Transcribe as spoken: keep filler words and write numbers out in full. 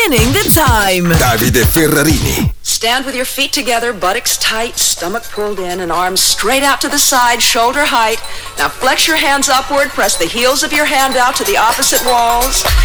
Winning the Time. Davide Ferrarini. Stand with your feet together, buttocks tight, stomach pulled in, and arms straight out to the side, shoulder height. Now flex your hands upward, press the heels of your hand out to the opposite walls.